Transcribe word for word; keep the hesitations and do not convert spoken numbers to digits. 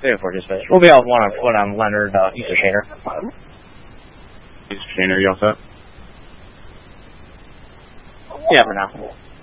Three four dispatch. We'll be out one on foot on Leonard, uh, east of Shaner. East of Shaner, you all set? Yeah, for now.